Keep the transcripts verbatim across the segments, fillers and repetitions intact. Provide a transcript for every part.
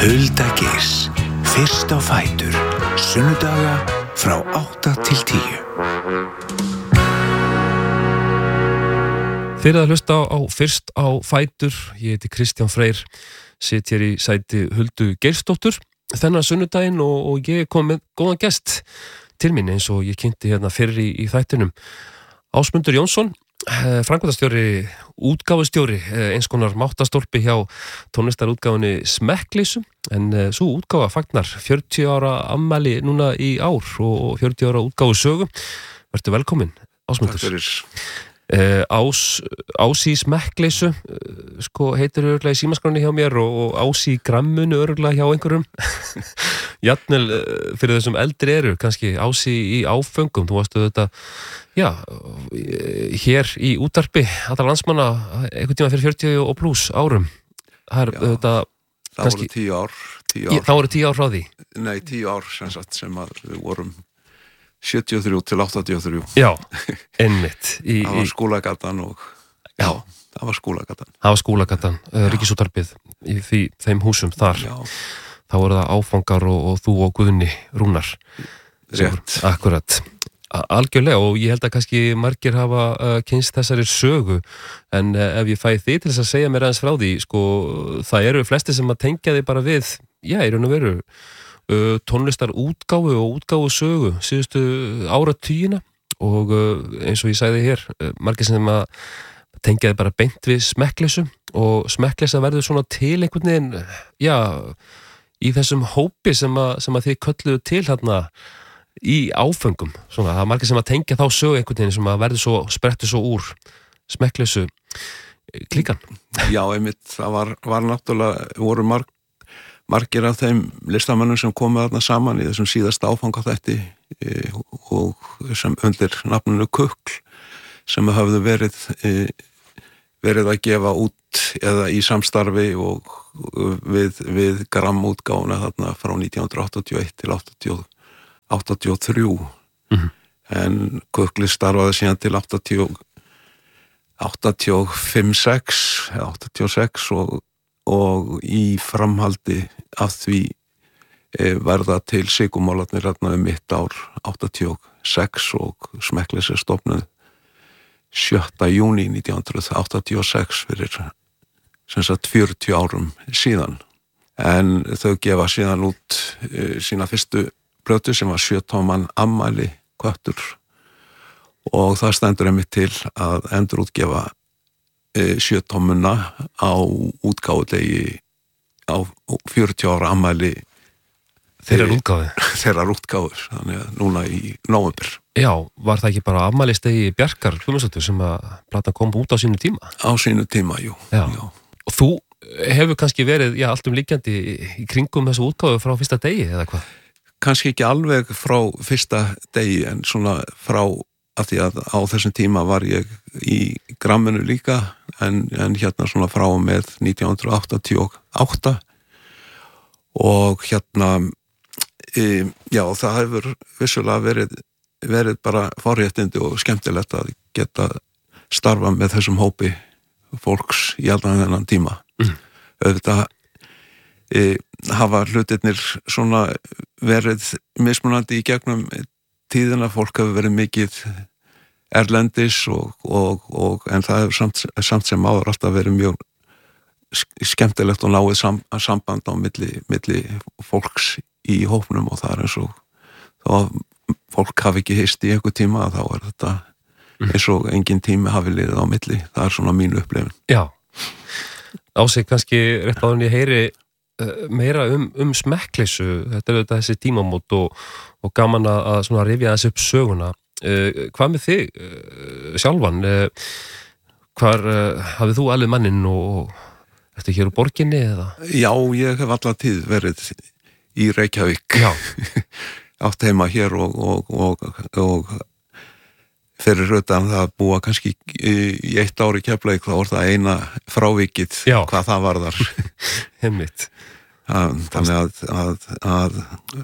Hulda Geirs, fyrst á fætur, sunnudaga frá átta til tíu. Þið eruð að hlusta á, á fyrst á fætur, ég heiti Kristján Freyr, sit hér í sæti Huldu Geirsdóttur þennan sunnudaginn og, og ég kom með góðan gest til mín eins og ég kynnti hérna fyrr í, í þættinum. Ásmundur Jónsson, framkvæmdastjóri, útgáfustjóri, eins konar máttastólpi hjá tónlistarútgáfunni Smekkleysu, en sú útgáfa fagnar fjörutíu ára afmæli núna í ár og fjörutíu ára útgáfusögu. Vertu velkominn, Ásmundur. Takk fyrir. Uh, ás, Ási í Smekkleysu uh, sko heitir örgulega í símaskráni hjá mér og, og Ási í grammunu örgulega hjá einhverjum jafnvel uh, fyrir þessum eldri eru kannski Ási í áföngum, þú varstu þetta já, uh, hér í útvarpi allra landsmanna einhvern tíma fyrir fjörutíu og pluss árum það er já, þetta það kannski, voru tíu ár, tíu ár. Í, þá voru tíu ár frá því nei, tíu ár sem sagt sem að við vorum sjötíu og þrjú til áttatíu og þrjú. Já, einmitt. Í, það var Skúlagatan og já, það var Skúlagatan. Það var Skúlagatan, uh, Ríkisútvarpið í því, þeim húsum þar. Já. Þá voru það áfangar og, og þú og Guðni Rúnar. Rétt. Akkurat. Algjörlega og ég held að kannski margir hafa uh, kynst þessari sögu en uh, ef ég fæ þig til þess að segja mér aðeins frá því, sko, það eru flesti sem að tengja þig bara við, já, í raun og veru Uh, tónlistar útgáfu og útgáfu sögu síðustu áratugina og uh, eins og ég sagði hér uh, margir sem að tengjaði bara beint við Smekkleysu og Smekkleysa verður svona til einhvern veginn já, í þessum hópi sem að, sem að þið kölluðu til hérna í áföngum svona, það er margir sem að tengja þá sögu einhvern veginn sem að verður svo, sprettur svo úr Smekkleysu klíkan. Já, einmitt, það var, var náttúrulega, voru marg margir af þeim listamönnum sem komu þarna saman í þessum síðasta áfangaþætti e, og sem undir nafninu Kukl sem hafðu verið e, verið að gefa út eða í samstarfi og við, við grammútgáfuna þarna frá nítján hundruð áttatíu og eitt til áttatíu og þrjú mm-hmm. en Kukli starfaði síðan til áttatíu, áttatíu og fimm sex áttatíu og sex og og í framhaldi af því e, verða til sigurmálarnir hérna um mitt ár áttatíu og sex og Smekkleysa stofnuð sjötta júní nítján hundruð áttatíu og sex fyrir sem sagt fjörutíu árum síðan en þau gefa síðan út e, sína fyrstu plötu sem var sjötóman afmæli köttur og það stendur einmitt til að endurútgefa sjötómuna á útgáfudegi á fjörutíu ára afmæli þeirra útgáfu þeirra útgáfur, þannig að núna í nóvember. Já, var það ekki bara afmælistegi Bjarkar Guðmundsdóttur sem að platan kom út á sínu tíma? Á sínu tíma, jú. Já. Já. Og þú hefur kannski verið, já, alltum líkjandi í kringum þessu útgáfu frá fyrsta degi eða hvað? Kannski ekki alveg frá fyrsta degi en svona frá að því að á þessum tíma var ég í gramminu líka en, en hérna svona frá með nítján hundruð áttatíu og átta og hérna e, já það hefur vissulega verið, verið bara forréttindi og skemmtilegt að geta starfa með þessum hópi fólks í allan þennan tíma mm. auðvitað e, hafa hlutirnir svona verið mismunandi í gegnum tíðina, fólk hefur verið mikið erlendis og, og, og en það hefur samt, samt sem áður alltaf verið mjög skemmtilegt og náið sam, samband á milli, milli fólks í hópnum og það er eins og þá fólk hafi ekki hist í einhver tíma þá er þetta eins og engin tími hafi liðið á milli, það er svona mínu upplifun. Já, Ási kannski rétt áður en ég heyri meira um, um Smekkleysu, þetta er auðvitað þessi tímamót og, og gaman að svona rifja þessi upp söguna. Uh, hvað með þig uh, sjálfan? Uh, hvar uh, hafið þú alveg manninn og ertu hér úr borginni eða? Já, ég hef alla tíð verið í Reykjavík. Já. Átt heima hér og, og, og, og fyrir utan það búa kannski í, í eitt ári í Keflavík þá er það eina frávikið Já. Hvað það varðar. Hemmitt. Þannig að, að, að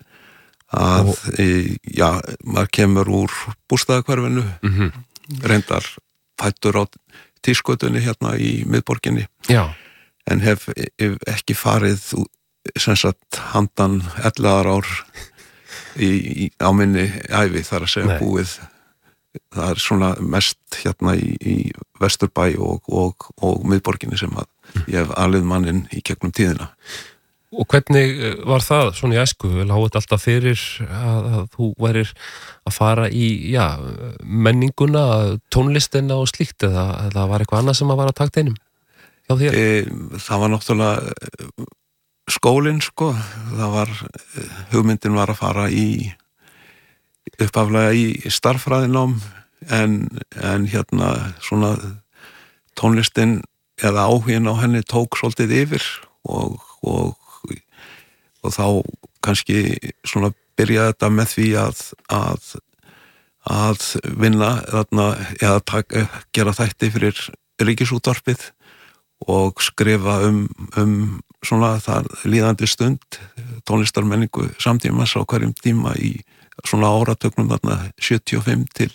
að, og... e, já, maður kemur úr bústaðahverfinu, mm-hmm. reyndar fættur á tískötunni hérna í miðborginni, já. En hef, hef ekki farið sem sagt handan ellegar ár í, í, á minni ævi þar að segja Nei. Búið. Það er svona mest hérna í, í Vesturbæ og, og, og miðborginni sem að ég hef alið manninn í gegnum tíðina. Og hvernig var það svona í æsku? Lágu þetta alltaf fyrir að, að þú værir að fara í já, menninguna, tónlistina og slíkt eða, eða var eitthvað annað sem að var að takta einum hjá þér? E, það var náttúrulega skólinn sko, það var hugmyndin var að fara í uppaflega í starffræðinám en, en hérna svona tónlistin eða áhugin á henni tók svolítið yfir og, og og þá kannski svona byrjaði þetta með því að að, að vinna þarna, eða taka, gera þætti fyrir Ríkisútvarpið og skrifa um, um svona það líðandi stund tónlistarmenningu samtímas á hverjum tíma í svona áratögnum þarna sjötíu og fimm til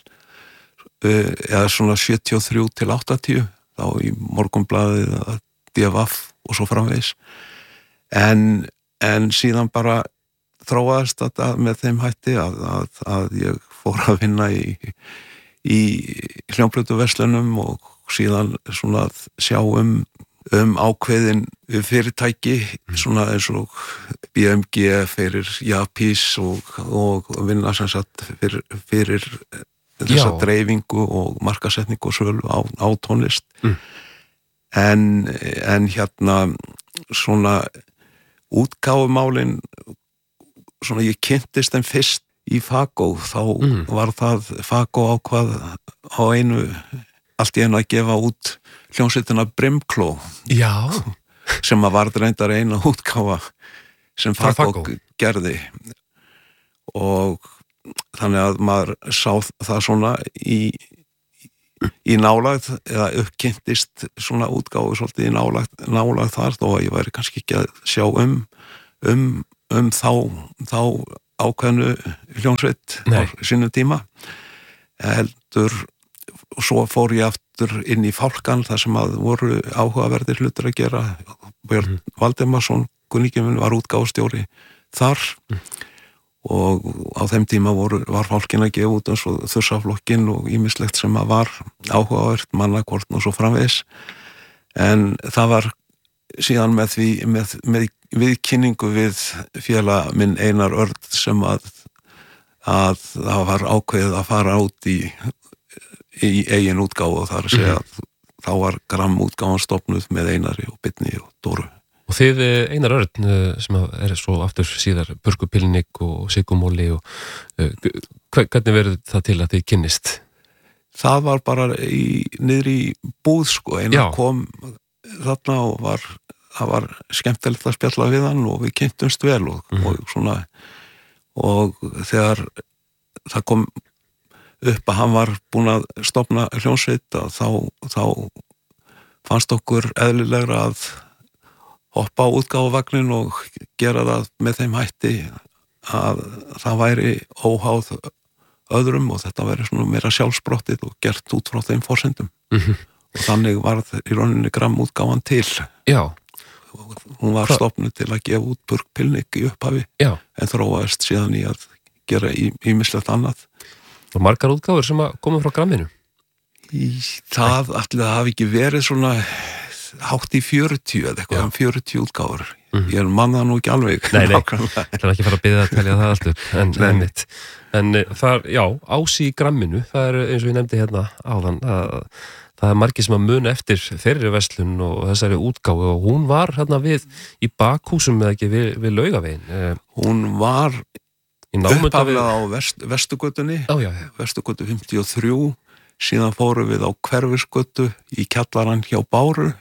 eða svona sjötíu og þrjú til áttatíu þá í Morgunblaðið eða D V F og svo framvegis en En síðan bara þróaðist þetta með þeim hætti að, að, að ég fór að vinna í, í hljómplötuverslunum og síðan svona að sjá um, um ákveðin fyrirtæki, svona eins og B M G fyrir Japís og, og vinna sem sagt fyrir, fyrir þessa Já. Dreifingu og markasetningu og sölu á, á tónlist. Mm. En, en hérna svona útgáfumálin svona ég kynntist þeim fyrst í Fagó þá mm. var það Fagó ákvað á einu allt í einu að gefa út hljómsveitina Brimkló Já. sem að var reyndar eina útgáfa sem Fagó gerði og þannig að maður sá það svona í í nálægð eða uppkynntist svona útgáfu svolítið í nálægð, nálægð þar þó að ég væri kannski ekki að sjá um um, um þá, þá ákveðnu hljómsveit á sínum tíma heldur og svo fór ég aftur inn í Fálkan þar sem að voru áhugaverðir hlutur að gera Björn mm. Valdemarsson, kunningi minn var útgáfustjóri þar mm. og á þeim tíma voru, var Fálkinn að gefa út eins og Þursaflokkin og ýmislegt sem að var áhugavert, Mannakorn og svo framvegis en það var síðan með því með, með viðkynningu við félag minn Einar Örn sem að að það var ákveðið að fara út í, í eigin útgáfu og það er að segja að þá var Gramm útgáfan stofnuð með Einari og Birni og Dóru. Og þið Einar Örn sem er svo aftur síðar Burkupilnik og Sigumóli og hvernig verður það til að þið kynnist? Það var bara í, niður í búð sko, Einar kom þarna og var, það var skemmtilegt að spjalla við hann og við kynntumst vel og, mm. og svona og þegar það kom upp að hann var búinn að stofna hljómsveit að þá, þá fannst okkur eðlilegra að hoppa á útgáfuvagnin og gera það með þeim hætti að það væri óháð öðrum og þetta væri svona meira sjálfsbrottið og gert út frá þeim forsendum. Mm-hmm. Og þannig var í rauninni Gramm útgáfan til. Já. Hún var stofnuð til að gefa út Burkpilnik í upphafi Já. En þróaðist síðan í að gera ýmislegt annað. Og margar útgáfur sem að koma frá Gramminu? Í, það ætli það hafi ekki verið svona hátt í fjörutíu eða eitthvað, um fjörutíu útgáfur. Mm. Ég manna nú ekki alveg. Nei, nei, það er ekki fara að biðja að telja það allt upp. En, en, en það, já, ási í Gramminu, það er eins og ég nefndi hérna áðan, að, það er margir sem að muna eftir þeirri verslun og þessari útgáfu og hún var hérna við í bakhúsum eða ekki við, við Laugaveginn. Hún var uppaflega á vest, Vestugötunni, Vestugötu fimmtíu og þrjú, síðan fórum við á Hverfisgötu í kjallarann hjá Báru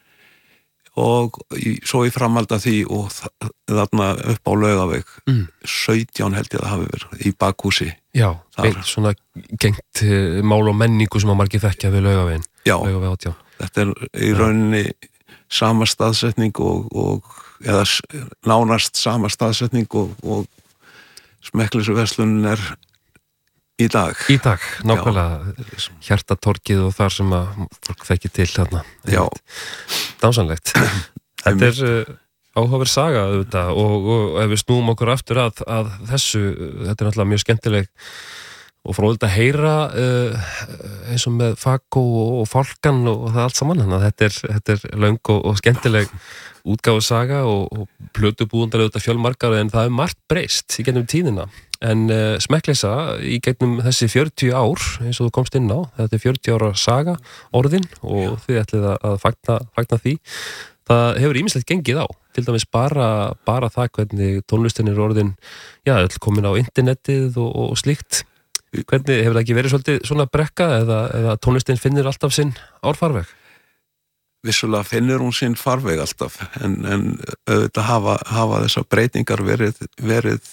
og í, svo í framhaldi af því og þarna upp á Laugaveg mm. sautján held ég að hafi verið í bakhúsi. Já, eitt svona gengt uh, mál og menningu sem að margir þekkja við Laugaveginn. Já, Laugaveg átján. Þetta er í rauninni sama staðsetning og, og eða nánast sama staðsetning og, og Smeklisverslun er í dag. Í dag, nákvæmlega Hjartatorgið og þar sem að fólk þekki til þarna. Já. Dásanlegt. Þetta er, áhugaverð saga auðvitað og, og ef við snúum okkur aftur að, að þessu, þetta er náttúrulega mjög skemmtileg og fróðilegt að heyra uh, eins og með Fagó og Fálkan og það allt saman, þannig að þetta er, þetta er löng og, og skemmtileg útgáfu saga og, og plötubúðundar auðvitað fjölmargar en það er margt breyst í gegnum tíðina en uh, smekkleysa í gegnum þessi fjörutíu ár eins og þú komst inn á, þetta er fjörutíu ára saga orðin og þið ætlið að fagna, fagna því. Það hefur ýmislegt gengið á, til dæmis bara, bara það hvernig tónlistin er orðin, já, öll komin á internetið og, og slíkt. Hvernig, hefur það ekki verið svolítið svona brekka eða, eða tónlistin finnir alltaf sinn árfarveg? Vissulega finnir hún sinn farveg alltaf, en, en auðvitað hafa, hafa þessar breytingar verið, verið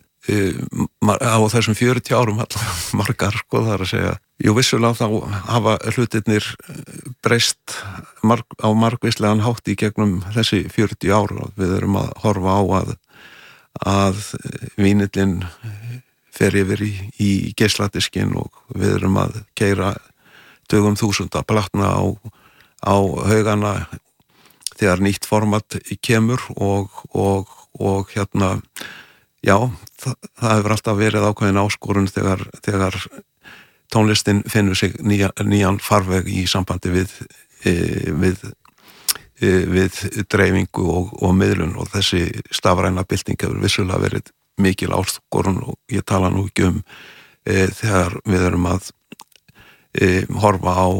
uh, á þessum fjörutíu árum alltaf margar, sko, það er að segja. Jú, vissulega þá hafa hlutirnir breyst marg, á margvíslegan hátt í gegnum þessi fjörutíu ár og við erum að horfa á að, að vínillinn fer yfir í, í geisladiskinn og við erum að keyra tugum þúsunda platna á, á haugana þegar nýtt format kemur og, og, og hérna, já, það, það hefur alltaf verið ákveðin áskorun þegar, þegar tónlistin finnur sig nýja, nýjan farveg í sambandi við, e, við, e, við dreifingu og, og miðlun og þessi stafræna bylting hefur vissulega verið mikil áskorun og ég tala nú ekki um e, þegar við erum að e, horfa á,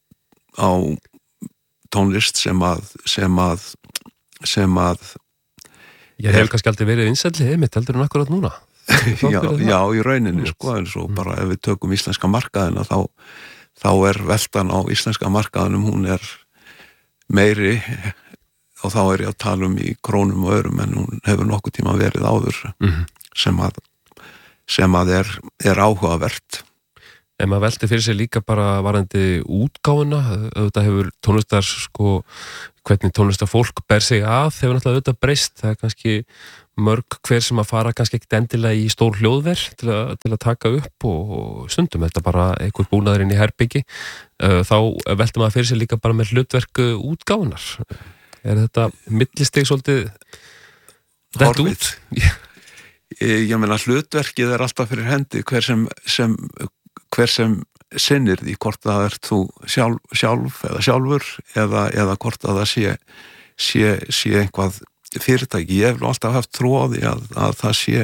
á tónlist sem að sem að, sem að Ég hef kannski aldrei verið vinsælli mitt heldur en akkurat núna. já, já, í rauninni sko, en svo bara ef við tökum íslenska markaðina þá, þá er veltan á íslenska markaðinum, hún er meiri og þá er ég að tala um í krónum og örum en hún hefur nokkuð tíma verið áður mm-hmm. sem að, sem að er, er áhugavert. En maður velti fyrir sig líka bara varandi útgáfuna, auðvitað hefur tónlistar sko, hvernig tónlistar fólk ber sig að, hefur náttúrulega auðvitað breyst, það er kannski mörg hver sem að fara kannski ekkert endilega í stór hljóðver til að, til að taka upp og, og stundum þetta bara einhver búnaður inn í herbyggi, þá velti maður fyrir sig líka bara með hlutverk útgáfunar. Er þetta millistig svolítið dett út? Ég meina hlutverkið er alltaf fyrir hendi hver sem, sem, hver sem sinnir því, hvort það er þú sjálf, sjálf eða sjálfur eða, eða hvort að það sé, sé, sé einhvað fyrirtæki. Ég hef alltaf haft trú á því að, að það sé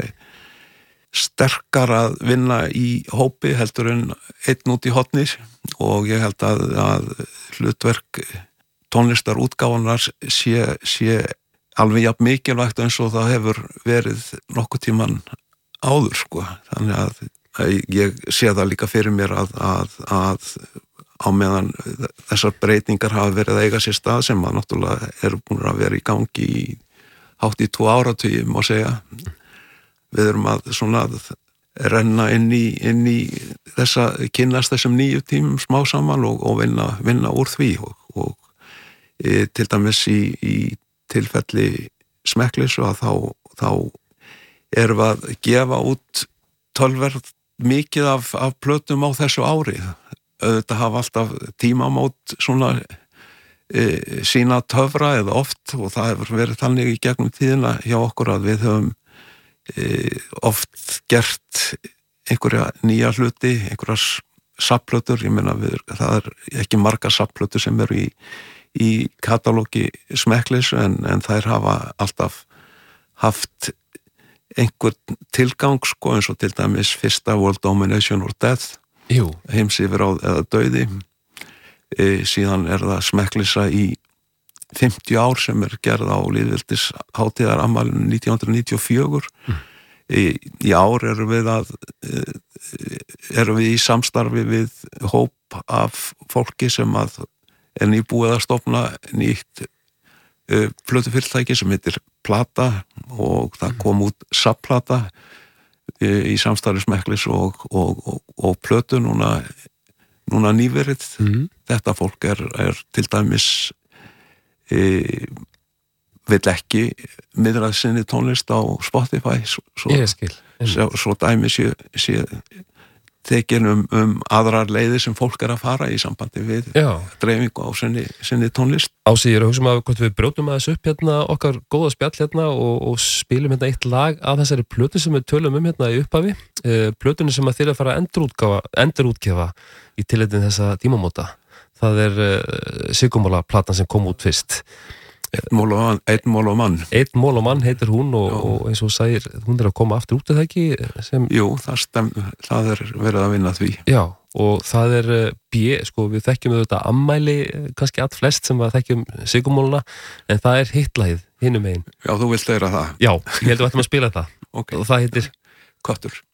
sterkar að vinna í hópi heldur en einn út í hotni og ég held að, að hlutverk tónlistar útgáfunar sé, sé alveg jafn mikilvægt eins og það hefur verið nokkuð tíman áður sko. Þannig að, að ég sé það líka fyrir mér að, að, að á meðan þessar breytingar hafa verið að eiga sér stað sem að náttúrulega eru búin að vera í gangi í hátt í tvo áratugi má segja. Við erum að svona að renna inn í, inn í þessa, kynnast þessum nýju tímum smá saman og, og vinna, vinna úr því og, og e, til dæmis í, í tilfelli smekkleysu að þá, þá erum við að gefa út tölverð mikið af, af plötum á þessu ári. Þetta hafa alltaf tímamót svona e, sína töfra eða oft og það hefur verið þannig í gegnum tíðina hjá okkur að við höfum e, oft gert einhverja nýja hluti, einhverjar safnplötur, ég meina við, það er ekki margar safnplötur sem eru í, í katalógi smekkleysu en, en þær hafa alltaf haft einhver tilgang sko eins og til dæmis fyrsta World Domination or Death Jú. heims yfir á eða dauði e, síðan er það smekkleysa í fimmtíu ár sem er gerð á lýðveldis hátíðarafmælinu nítján hundruð níutíu og fjögur mm. í, í ár erum við að erum við í samstarfi við hóp af fólki sem að er nýbúið að stofna nýtt uh, plötufyrirtæki sem heitir Plata og það kom út Sapplata uh, í samstarfi Smekklis og, og, og, og plötu núna, núna nýverið. Mm. Þetta fólk er, er til dæmis uh, vill ekki miðrað sinni tónlist á Spotify svo, svo, svo, svo dæmi sé, sé tekin um, um aðrar leiðir sem fólk er að fara í sambandi við Já. dreifingu á sinni, sinni tónlist. Ási, ég er að hugsa um að hvort við brjótum aðeins upp hérna okkar góða spjall hérna og, og spilum hérna eitt lag af þessari plötu sem við tölum um hérna í upphafi. Uh, plötunni sem að þeir að fara að endurútgefa, endurútgefa í tilhættin þessa tímamóta. Það er uh, Sigurmála platan sem kom út fyrst. Einn mól og mann, einn mól og mann. Einn mól og mann heitir hún og, og eins og sæir, hún er að koma aftur út af það ekki? Sem... Jú, það, stem, það er verið að vinna því. Já, og það er B, sko, við þekkjum auðvitað ammæli, kannski all flest sem að þekkjum Sigurmáluna, en það er hitlæð hinum megin. Já, þú vilt þeirra það. Já, ég held að við ættum að spila það. Okay. Og það heitir Köttur.